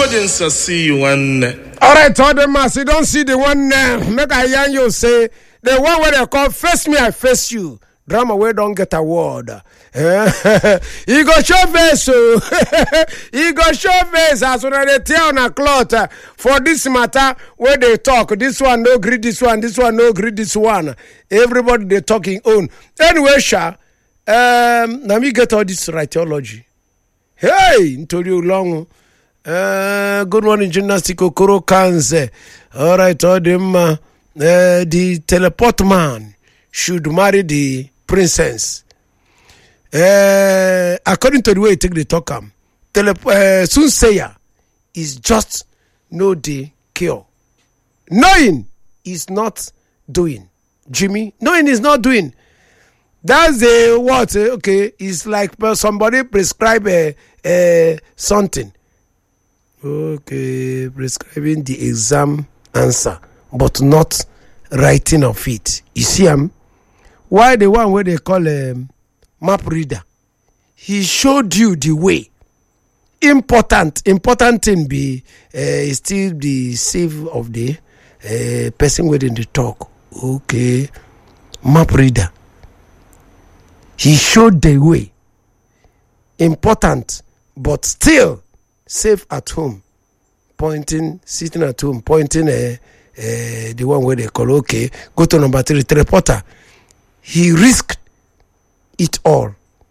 Audience, I see you one. All right, tell them, you don't see the one. Make I hear you say the one where they call "Face Me, I Face You." Drama where don't get award. He go show face, so he go show face as when they tell on a cloth for this matter where they talk. This one no agree, this one no agree, this one. Everybody they talking own. Anyway, let me get all this riteology. Hey, told you long. Good morning, gymnastic Okoro Kanze. All right, all them. The teleport man should marry the princess. According to the way you take the talk, Soothsayer is just know the cure. Knowing is not doing. Jimmy, knowing is not doing. That's the what? Okay, it's like somebody prescribe something. Okay, prescribing the exam answer, but not writing of it. You see, why the one where they call map reader? He showed you the way. Important thing be still the save of the person within the talk. Okay, map reader. He showed the way. Important, but still safe at home. Sitting at home, pointing the one where they call, okay, go to number 3, teleporter. He risked it all.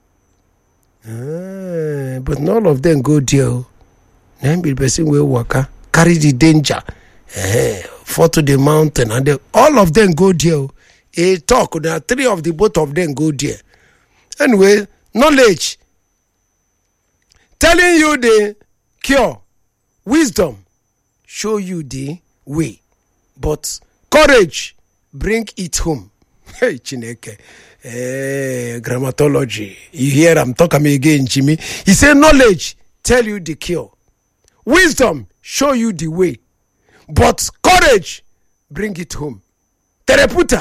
But none of them go there. Then the person will work, carry the danger, fall to the mountain, and all of them go there. A talk, there are 3 of the both of them go there. Anyway, knowledge telling you the cure, wisdom show you the way, but courage bring it home. Hey, Chineke, grammatology. You hear I'm talking again, Jimmy. He said knowledge tell you the cure, wisdom show you the way, but courage bring it home. Tereputa.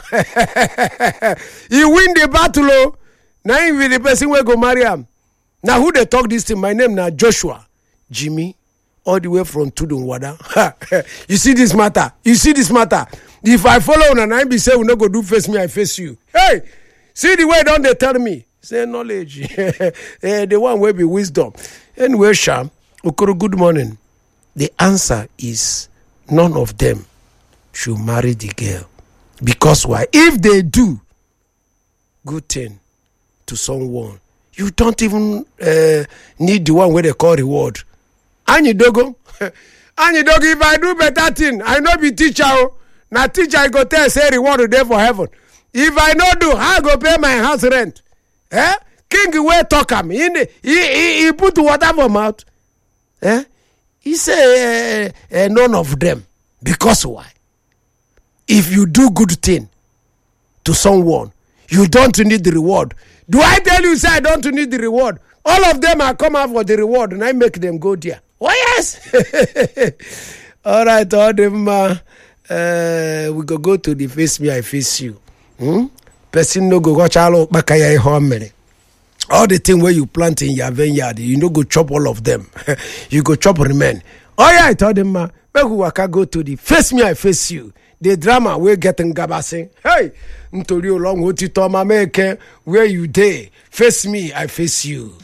He win the battle. Now he will the person will go marry him. Now who they talk this to? My name now Joshua Jimmy, all the way from Tudunwada. You see this matter? If I follow and I be say we no go do face me, I face you. Hey, see the way don't they tell me? Say knowledge. The one will be wisdom. Anyway, Sham, Okoro, good morning. The answer is none of them should marry the girl. Because why? If they do good thing to someone, you don't even need the one where they call reward. Anyidogo, if I do better thing, I no be teacher. Now teacher I go tell say reward there for heaven. If I no do, I go pay my house rent. King way talk am. He put water for mouth. He say none of them. Because why? If you do good thing to someone, you don't need the reward. Do I tell you, say I don't need the reward? All of them are come out for the reward, and I make them go there. Oh, yes. All right, all them, we go to the face me, I face you. Person no go watch all bakaya homere. All the thing where you plant in your vineyard, you no go chop all of them. You go chop remain. Oh, yeah, I told them, make we waka go to the face me, I face you. The drama we're getting gabasing. Hey, ntori long oti to mameke where you dey. Face me, I face you.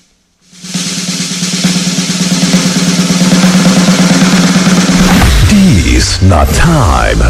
This not time